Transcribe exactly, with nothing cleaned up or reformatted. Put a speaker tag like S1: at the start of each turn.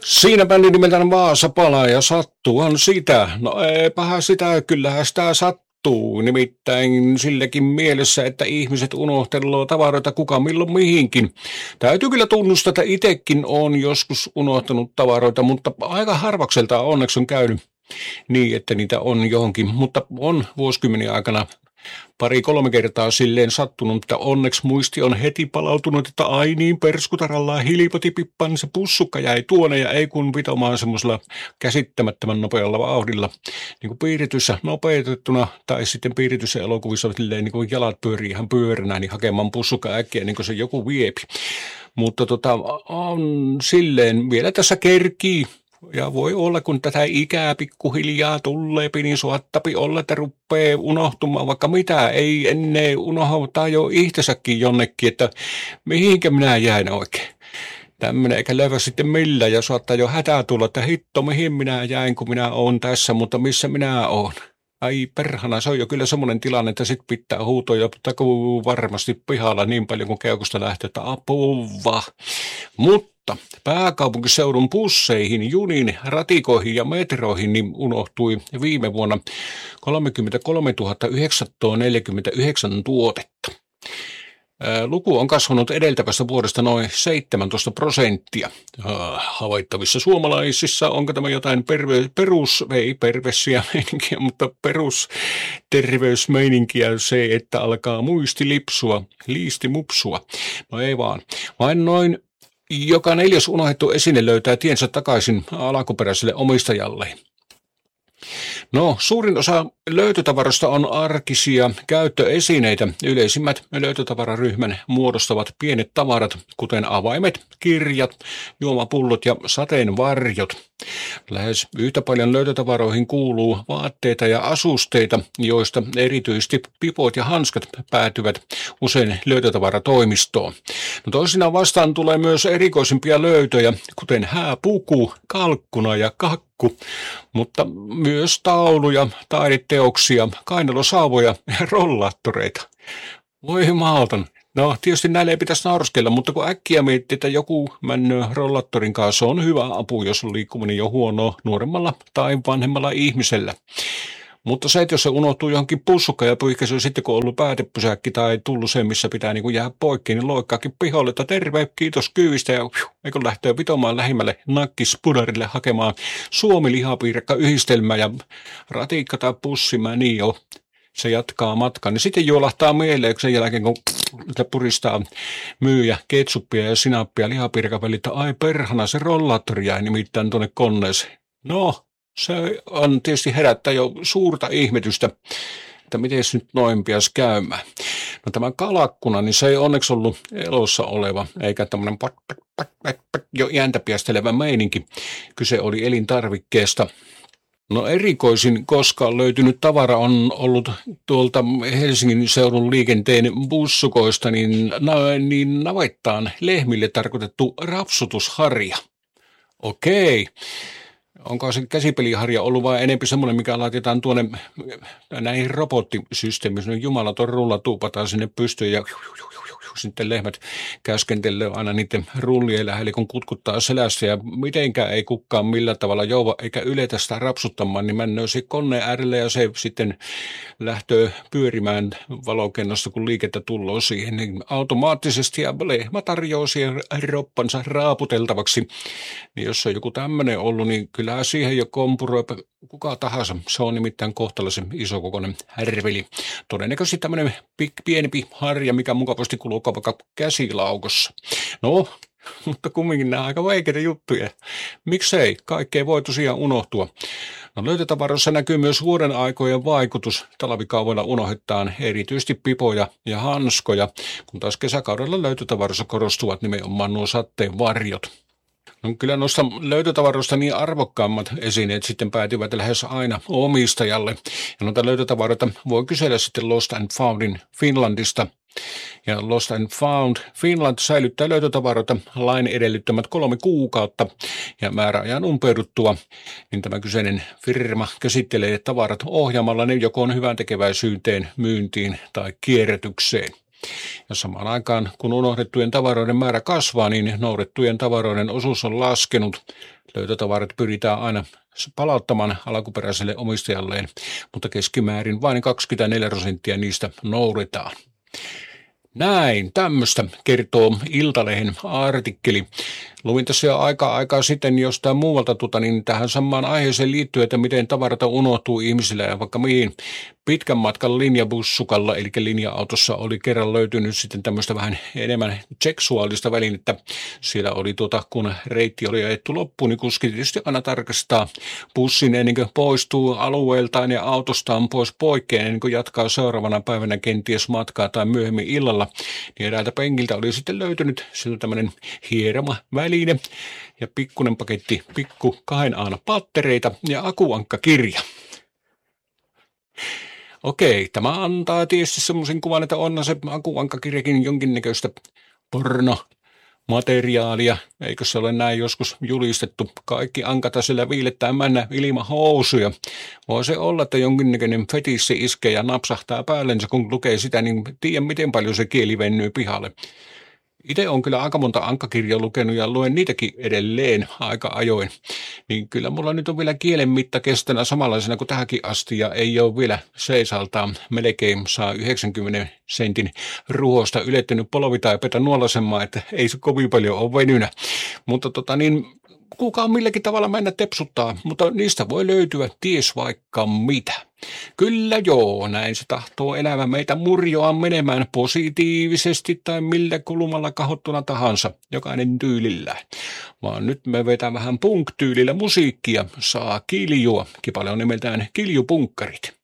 S1: Siinä bändi nimeltään Vaasa palaa ja sattuuhan sitä. No eipähän sitä, kyllähän sitä sattuu. Nimittäin silläkin mielessä, että ihmiset unohteloo tavaroita kuka milloin mihinkin. Täytyy kyllä tunnustaa, että itsekin on joskus unohtanut tavaroita, mutta aika harvakselta onneksi on käynyt niin, että niitä on johonkin. Mutta on vuosikymmenen aikana pari-kolme kertaa silleen sattunut, että onneksi muisti on heti palautunut, että ai niin, perskutarallaan hilipotipippan, se pussukka jäi tuonne ja ei kun pitomaan semmoisella käsittämättömän nopealla vauhdilla. Niin kuin piirityssä nopeutettuna tai sitten piirityssä elokuvissa silleen, niin kuin jalat pyörii ihan pyöränä, niin hakemaan pussukka äkkiä niin kuin se joku viepi. Mutta tota, on silleen vielä tässä kerkii. Ja voi olla, kun tätä ikää pikkuhiljaa tulleepi, niin suottapi olla, että rupeaa unohtumaan vaikka mitä. Ei ennen unohtaa jo itsensäkin jonnekin, että mihinkä minä jäin oikein. Tämmöinen eikä löyä sitten millään ja saattaa jo hätää tulla, että hitto mihin minä jäin, kun minä oon tässä, mutta missä minä oon. Ai perhana, se on jo kyllä semmoinen tilanne, että sit pitää huutoja takuu varmasti pihalla niin paljon kuin keukusta lähtee, että apuva. Mutta pääkaupunkiseudun busseihin, juniin, ratikoihin ja metroihin niin unohtui viime vuonna kolmekymmentäkolmetuhatta yhdeksänsataaneljäkymmentäyhdeksän tuotetta. Luku on kasvanut edeltävästä vuodesta noin seitsemäntoista prosenttia. Havaittavissa suomalaisissa, onko tämä jotain perve, perus, ei pervessiä meininkiä, mutta perusterveysmeininkiä se, että alkaa muisti lipsua, liisti mupsua. No ei vaan, vain noin joka neljäs unohdettu esine löytää tiensä takaisin alkuperäiselle omistajalle. No, suurin osa löytötavaroista on arkisia käyttöesineitä. Yleisimmät löytötavararyhmän muodostavat pienet tavarat, kuten avaimet, kirjat, juomapullot ja sateenvarjot. Lähes yhtä paljon löytötavaroihin kuuluu vaatteita ja asusteita, joista erityisesti pipot ja hanskat päätyvät usein löytötavaratoimistoon. No, toisinaan vastaan tulee myös erikoisimpia löytöjä, kuten hääpuku, kalkkuna ja kakku. Mutta myös tauluja, taideteoksia, kainalosauvoja ja rollaattoreita. Voi maaltan. No tietysti näille ei pitäisi naurskella, mutta kun äkkiä miettii, että joku männö rollattorin kanssa on hyvä apu, jos on liikkuminen jo huonoa nuoremmalla tai vanhemmalla ihmisellä. Mutta se, että jos se unohtuu johonkin pussukkaan ja pyyhkäisyy sitten, kun on ollut päätepysäkki tai tullut se, missä pitää niin kuin jäädä poikki, niin loikkaakin piholle, että terve, kiitos kyydistä ja eikö lähtee vitomaan lähimmälle nakkispudarille hakemaan suomi-lihapiirakka yhdistelmää ja ratikka tai pussimä, niin jo se jatkaa matkaa. Niin sitten juolahtaa mieleen, sen jälkeen kun puristaa myyjä ketsuppia ja sinappia lihapiirakan väliin, että ai perhana, se rollaattori jäi nimittäin tuonne koneeseen. No. Se on tietysti herättää jo suurta ihmetystä, että miten nyt noin pitäisi käymään. No tämä kalakkuna, niin se ei onneksi ollut elossa oleva, eikä tämmöinen pat, pat, pat, pat, pat, jo jääntä piästelevä meininki. Kyse oli elintarvikkeesta. No erikoisin koskaan löytynyt tavara on ollut tuolta Helsingin seudun liikenteen bussukoista, niin, na, niin navettaan lehmille tarkoitettu rapsutusharja. Okei. Onko se käsipeliharja ollut vai enempi semmoinen, mikä laitetaan tuonne näihin robottisysteemiin, jumalaton rulla tuupataan sinne pystyyn ja sitten lehmät käskentelee aina niiden rullien lähelle, kun kutkuttaa selässä ja mitenkään ei kukaan millään tavalla jouva eikä yletä sitä rapsuttamaan, niin männöö se koneen äärelle ja se sitten lähtee pyörimään valokennosta, kun liikettä tulloo siihen, niin automaattisesti ja lehmä tarjoaa siihen roppansa raaputeltavaksi. Niin jos on joku tämmöinen ollut, niin kyllä siihen jo kompuroi kuka tahansa. Se on nimittäin kohtalaisen isokokoinen härveli. Todennäköisesti tämmöinen pienempi harja, mikä mukavasti kuluu vaikka käsilaukossa. No, mutta kumminkin nämä aika vaikeita juttuja. Miksei? Kaikkea voi tosiaan unohtua. No, löytötavaroissa näkyy myös vuoden aikojen vaikutus. Talvikaudella unohdetaan erityisesti pipoja ja hanskoja, kun taas kesäkaudella löytötavaroissa korostuvat nimenomaan nuo sateenvarjot. No, kyllä noista löytötavaroista niin arvokkaammat esineet sitten päätyvät lähes aina omistajalle. Ja noita löytötavaroita voi kysellä sitten Lost and Foundin Finlandista. Ja Lost and Found Finland säilyttää löytötavaroita lain edellyttämät kolme kuukautta ja määräajan umpeuduttua, niin tämä kyseinen firma käsittelee tavarat ohjaamalla ne joko on hyvän tekeväisyyteen, myyntiin tai kierrätykseen. Ja samaan aikaan, kun unohdettujen tavaroiden määrä kasvaa, niin noudettujen tavaroiden osuus on laskenut. Löytötavarat pyritään aina palauttamaan alkuperäiselle omistajalleen, mutta keskimäärin vain kaksikymmentäneljä prosenttia niistä noudetaan. Näin, tämmöistä kertoo Iltalehden artikkeli. Luin tässä jo aikaa aikaa sitten jostain muualta tuota, niin tähän samaan aiheeseen liittyy, että miten tavarata unohtuu ihmisillä ja vaikka mihin. Pitkän matkan linjabussukalla, eli linja-autossa, oli kerran löytynyt sitten tämmöistä vähän enemmän seksuaalista välinettä. Siellä oli tuota, kun reitti oli ajettu loppuun, niin kuski tietysti aina tarkastaa bussin ennen kuin poistuu alueeltaan ja autostaan pois poikkeen, ennen kuin jatkaa seuraavana päivänä kenties matkaa tai myöhemmin illalla. Niin eräältä penkiltä oli sitten löytynyt siltä tämmöinen hieroma väline ja pikkunen paketti pikku kahden aana pattereita ja akuankkakirja. Okei, tämä antaa tietysti semmoisen kuvan, että on se akuankkakirjakin jonkinnäköistä pornomateriaalia. Eikö se ole näin joskus julistettu? Kaikki ankata sillä viilettää mennä ilman housuja. Voi se olla, että jonkinnäköinen fetissi iskee ja napsahtaa päällensä, kun lukee sitä, niin tiedä miten paljon se kieli vennyy pihalle. Itse olen kyllä aika monta ankkakirjaa lukenut ja luen niitäkin edelleen aika ajoin. Niin kyllä mulla nyt on vielä kielen mitta kestänä samanlaisena kuin tähänkin asti ja ei ole vielä seisaltaan melkein saa yhdeksänkymmentä sentin ruosta ylettynyt polvitaipeta nuolasemaan, että ei se kovin paljon ole venynä. Mutta tota niin, kukaan milläkin tavalla mennä tepsuttaa, mutta niistä voi löytyä ties vaikka mitä. Kyllä joo, näin se tahtoo elämä meitä murjoa menemään positiivisesti tai millä kulmalla kahottuna tahansa, jokainen tyylillä. Vaan nyt me vetään vähän punk-tyylillä musiikkia, saa kiljua, kipale on nimeltään Kiljupunkkarit.